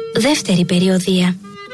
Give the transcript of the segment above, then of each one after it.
Δεύτερη περιοδεία.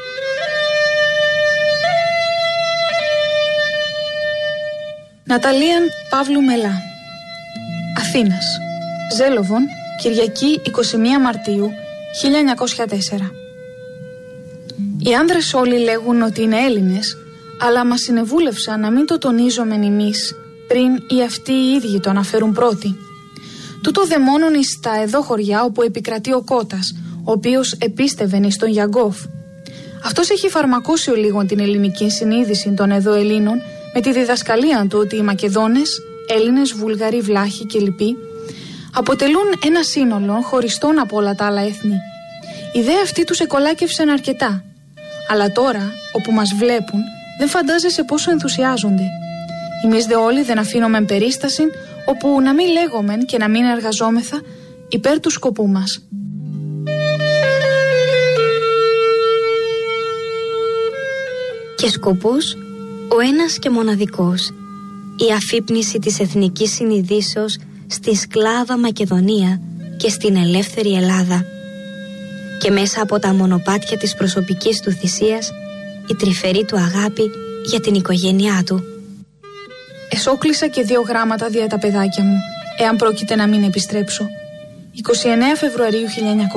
Ναταλίαν Παύλου Μελά. Αθήνας. Ζέλοβον, Κυριακή 21 Μαρτίου 1904. Οι άνδρες όλοι λέγουν ότι είναι Έλληνες, αλλά μας συνεβούλευσαν να μην το τονίζομεν εμείς πριν οι αυτοί οι ίδιοι το αναφέρουν πρώτοι. Τούτο δε μόνον εις τα εδώ χωριά όπου επικρατεί ο Κώτας, ο οποίος επίστευεν εις τον Γιαγκόφ. Αυτός έχει φαρμακώσει ο λίγον την ελληνική συνείδηση των εδώ Ελλήνων με τη διδασκαλία του ότι οι Μακεδόνες, Έλληνες, Βούλγαροι, Βλάχοι και λοιποί αποτελούν ένα σύνολο χωριστόν από όλα τα άλλα έθνη. Η ιδέα αυτή τους εκολάκευσαν αρκετά. Αλλά τώρα, όπου μας βλέπουν, δεν φαντάζεσαι πόσο ενθουσιάζονται. Εμείς δε όλοι δεν αφήνομεν περίσταση όπου να μην λέγομεν και να μην εργαζόμεθα υπέρ του σκοπού μας. Και σκοπούς ο ένας και μοναδικός, η αφύπνιση της εθνικής συνειδήσεως στη σκλάβα Μακεδονία και στην ελεύθερη Ελλάδα. Και μέσα από τα μονοπάτια της προσωπικής του θυσίας η τρυφερή του αγάπη για την οικογένειά του. Εσόκλεισα και 2 γράμματα δια τα παιδάκια μου, εάν πρόκειται να μην επιστρέψω. 29 Φεβρουαρίου 1900.